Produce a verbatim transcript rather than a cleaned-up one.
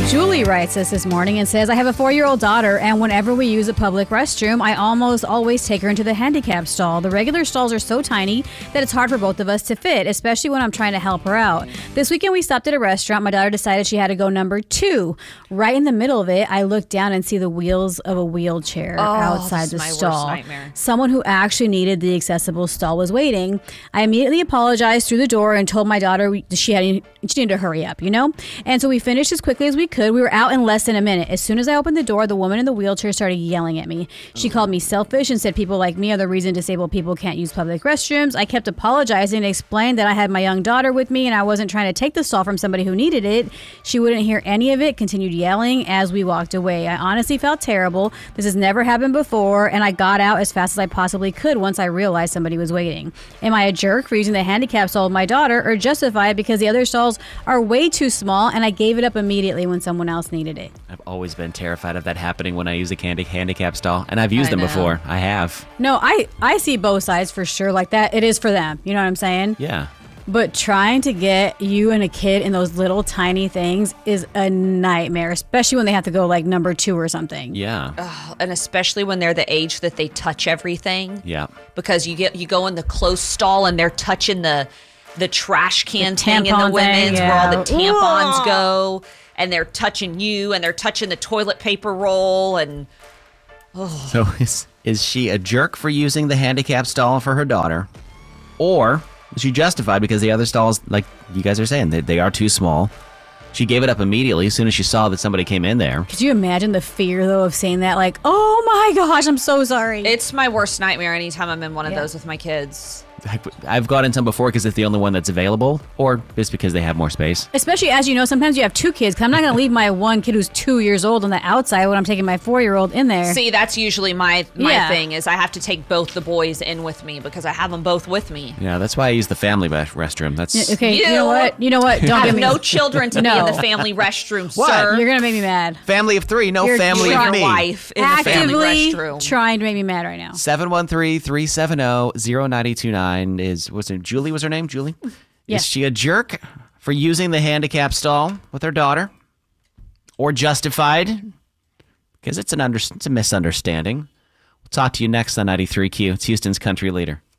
Julie writes us this morning and says, I have a four-year-old daughter, and whenever we use a public restroom, I almost always take her into the handicap stall. The regular stalls are so tiny that it's hard for both of us to fit, especially when I'm trying to help her out. This weekend we stopped at a restaurant. My daughter decided she had to go number two. Right in the middle of it, I look down and see the wheels of a wheelchair oh, outside this the is my stall. Worst nightmare. Someone who actually needed the accessible stall was waiting. I immediately apologized through the door and told my daughter we, she had she needed to hurry up, you know? And so we finished as quickly as we could. We were out in less than a minute. As soon as I opened the door, the woman in the wheelchair started yelling at me. She called me selfish and said people like me are the reason disabled people can't use public restrooms. I kept apologizing and explained that I had my young daughter with me and I wasn't trying to take the stall from somebody who needed it. She wouldn't hear any of it, continued yelling as we walked away. I honestly felt terrible. This has never happened before, and I got out as fast as I possibly could once I realized somebody was waiting. Am I a jerk for using the handicap stall with my daughter, or justified because the other stalls are way too small and I gave it up immediately when someone else needed it? I've always been terrified of that happening when I use a candy handicap stall, and I've used I them know. before. I have. No, I, I see both sides for sure. Like that, it is for them. You know what I'm saying? Yeah. But trying to get you and a kid in those little tiny things is a nightmare, especially when they have to go like number two or something. Yeah. Oh, and especially when they're the age that they touch everything. Yeah. Because you get you go in the closed stall and they're touching the the trash can The thing in the tampon women's thing, where all the yeah. tampons Ugh. go, and they're touching you and they're touching the toilet paper roll and So is, is she a jerk for using the handicap stall for her daughter? Or is she justified because the other stalls, like you guys are saying, they, they are too small? She gave it up immediately as soon as she saw that somebody came in there. Could you imagine the fear, though, of saying that? Like, oh my gosh, I'm so sorry. it's my worst nightmare anytime I'm in one of Yeah. those with my kids. I've got in some before because it's the only one that's available, or just because they have more space. Especially as you know, sometimes you have two kids. Cause I'm not going to leave my one kid who's two years old on the outside when I'm taking my four-year-old in there. See, that's usually my my Yeah. thing is I have to take both the boys in with me because I have them both with me. Yeah, that's why I use the family res- restroom. That's Okay, you, You- know what? You know what? I Don't have give me no children to No. be in the family restroom, What? sir. You're going to make me mad. family of three, no You're family You of and me. your wife in the family Actively restroom. trying to make me mad right now. seven one three, three seven zero, zero nine two nine is, what's her name? Julie was her name? Julie? Yes. Is she a jerk for using the handicap stall with her daughter? Or justified? Because it's an under, it's a misunderstanding. We'll talk to you next on ninety-three Q. It's Houston's Country Leader.